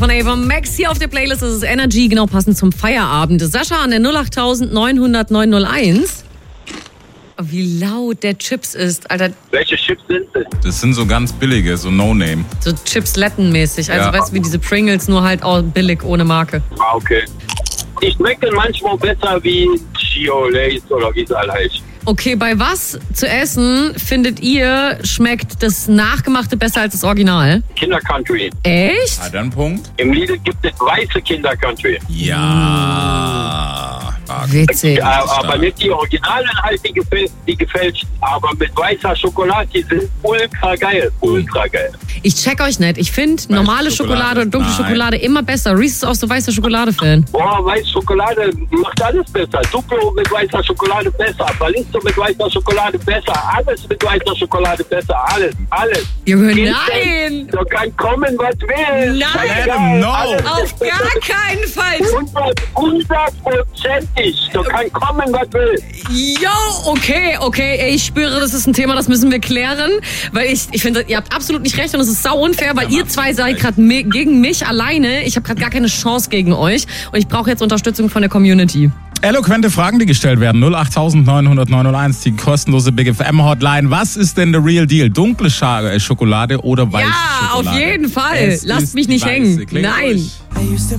Von Ava Max hier auf der Playlist, das ist Energy, genau passend zum Feierabend. Sascha an der 08900 901. Wie laut der Chips ist, Alter. Welche Chips sind das? Das sind so ganz billige, so No-Name. So Chips-Letten-mäßig. Also Ja. weißt du, wie diese Pringles, nur halt auch billig, ohne Marke. Ah, okay. Die schmecken manchmal besser wie Chio, Lays oder wie es alle heißt. Okay, bei was zu essen findet ihr, schmeckt das Nachgemachte besser als das Original? Kinder-Country. Echt? Ah, dann Punkt. Im Lidl gibt es weiße Kinder-Country. Ja. Witzig. Aber nicht die Originalen, halt die gefälscht. Aber mit weißer Schokolade, die sind ultra geil. Ultra geil. Ich check euch nicht. Ich finde normale Schokolade und dunkle Nein. Schokolade immer besser. Reese ist auch so weiße Schokolade-Fan. Boah, weiße Schokolade macht alles besser. Duplo mit weißer Schokolade besser. Balisto mit weißer Schokolade besser. Alles mit weißer Schokolade besser. Alles, alles. Junge, nein! Da kann kommen, was will. Nein! Scheißegal. No. Alles Auf ist gar besser. keinen Fall! 100%. Da kann kommen, was will. Jo, okay. Ey, ich spüre, das ist ein Thema, das müssen wir klären. Weil ich finde, ihr habt absolut nicht recht und es ist sau unfair, weil ihr zwei seid gerade gegen mich alleine. Ich habe gerade gar keine Chance gegen euch und ich brauche jetzt Unterstützung von der Community. Eloquente Fragen, die gestellt werden. 08900 901, die kostenlose Big FM Hotline. Was ist denn der Real Deal? Dunkle Schokolade oder weiße Ja, Schokolade? auf jeden Fall. Es Lasst ist mich nicht weiße. hängen. Klingt Nein. ruhig.